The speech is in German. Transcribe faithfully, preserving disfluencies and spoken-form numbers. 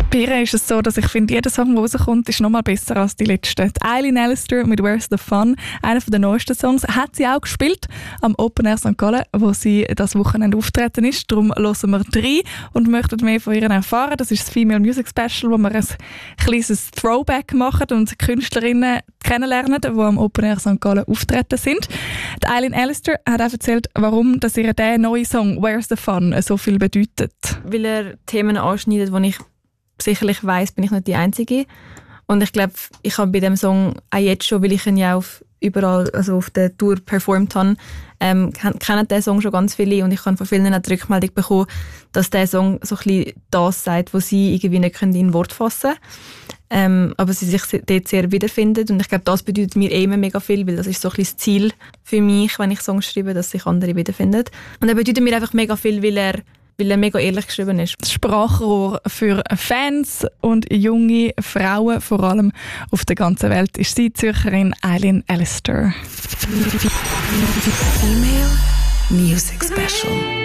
Bei ihr ist es so, dass ich finde, jeder Song, der rauskommt, ist nochmal besser als die letzten. Die Eileen Allister mit «Where's the Fun», einer der neuesten Songs, hat sie auch gespielt am Open Air Sankt Gallen, wo sie das Wochenende auftreten ist. Darum hören wir rein und möchten mehr von ihr erfahren. Das ist das Female Music Special, wo wir ein kleines Throwback machen und Künstlerinnen kennenlernen, die am Open Air Sankt Gallen auftreten sind. Die Eileen Allister hat auch erzählt, warum dass ihr der neue Song «Where's the Fun» so viel bedeutet. Weil er Themen anschneidet, die ich sicherlich weiss, bin ich nicht die Einzige. Und ich glaube, ich habe bei dem Song auch jetzt schon, weil ich ihn ja auf überall, also auf der Tour performt habe, ähm, kennen den Song schon ganz viele und ich habe von vielen auch die Rückmeldung bekommen, dass der Song so ein bisschen das sagt, was sie irgendwie nicht in Wort fassen können. Ähm, aber sie sich dort sehr wiederfindet und ich glaube, das bedeutet mir eh immer mega viel, weil das ist so ein bisschen das Ziel für mich, wenn ich Songs schreibe, dass sich andere wiederfinden. Und er bedeutet mir einfach mega viel, weil er weil er mega ehrlich geschrieben ist. Das Sprachrohr für Fans und junge Frauen, vor allem auf der ganzen Welt, ist sie, Zürcherin Eileen Allister. Female Music Special.